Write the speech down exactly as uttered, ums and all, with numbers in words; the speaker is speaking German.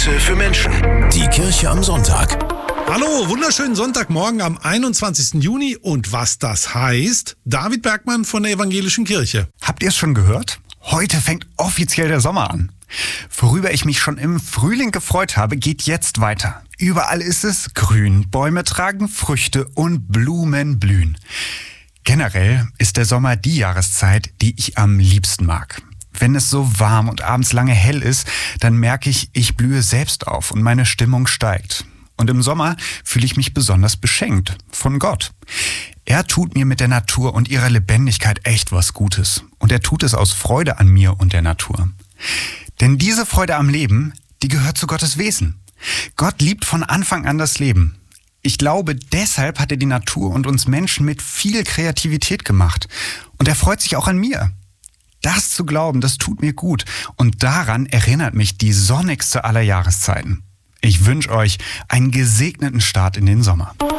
Impulse für Menschen. Die Kirche am Sonntag. Hallo, wunderschönen Sonntagmorgen am einundzwanzigsten Juni. Und was das heißt? David Bergmann von der Evangelischen Kirche. Habt ihr es schon gehört? Heute fängt offiziell der Sommer an. Worüber ich mich schon im Frühling gefreut habe, geht jetzt weiter. Überall ist es grün, Bäume tragen Früchte und Blumen blühen. Generell ist der Sommer die Jahreszeit, die ich am liebsten mag. Wenn es so warm und abends lange hell ist, dann merke ich, ich blühe selbst auf und meine Stimmung steigt. Und im Sommer fühle ich mich besonders beschenkt von Gott. Er tut mir mit der Natur und ihrer Lebendigkeit echt was Gutes. Und er tut es aus Freude an mir und der Natur. Denn diese Freude am Leben, die gehört zu Gottes Wesen. Gott liebt von Anfang an das Leben. Ich glaube, deshalb hat er die Natur und uns Menschen mit viel Kreativität gemacht. Und er freut sich auch an mir. Das zu glauben, das tut mir gut. Und daran erinnert mich die sonnigste aller Jahreszeiten. Ich wünsche euch einen gesegneten Start in den Sommer.